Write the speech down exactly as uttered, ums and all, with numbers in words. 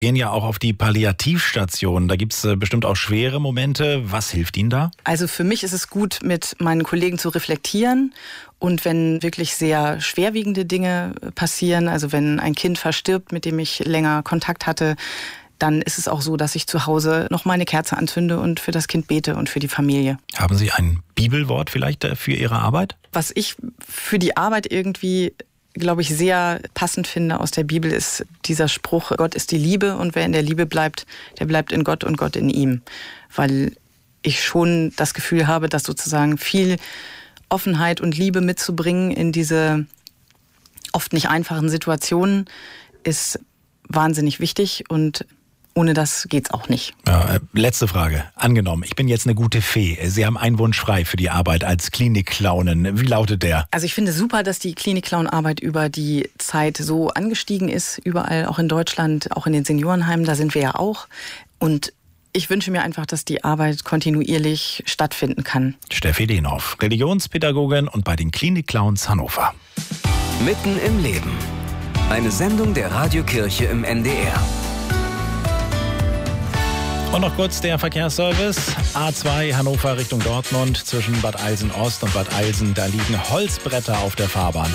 Gehen ja auch auf die Palliativstation. Da gibt es äh, bestimmt auch schwere Momente. Was hilft Ihnen da? Also für mich ist es gut, mit meinen Kollegen zu reflektieren. Und wenn wirklich sehr schwerwiegende Dinge passieren, also wenn ein Kind verstirbt, mit dem ich länger Kontakt hatte, dann ist es auch so, dass ich zu Hause noch mal eine Kerze anzünde und für das Kind bete und für die Familie. Haben Sie ein Bibelwort vielleicht für Ihre Arbeit? Was ich für die Arbeit irgendwie, glaube ich, sehr passend finde aus der Bibel, ist dieser Spruch: Gott ist die Liebe und wer in der Liebe bleibt, der bleibt in Gott und Gott in ihm. Weil ich schon das Gefühl habe, dass sozusagen viel Offenheit und Liebe mitzubringen in diese oft nicht einfachen Situationen ist wahnsinnig wichtig, und ohne das geht's auch nicht. Ja, letzte Frage. Angenommen, ich bin jetzt eine gute Fee. Sie haben einen Wunsch frei für die Arbeit als Klinikclownin. Wie lautet der? Also ich finde super, dass die Klinikclown-Arbeit über die Zeit so angestiegen ist. Überall, auch in Deutschland, auch in den Seniorenheimen, da sind wir ja auch. Und ich wünsche mir einfach, dass die Arbeit kontinuierlich stattfinden kann. Steffi Lehnhoff, Religionspädagogin und bei den Klinikclowns Hannover. Mitten im Leben. Eine Sendung der Radiokirche im N D R. Und noch kurz der Verkehrsservice. A zwei Hannover Richtung Dortmund zwischen Bad Eilsen Ost und Bad Eilsen. Da liegen Holzbretter auf der Fahrbahn.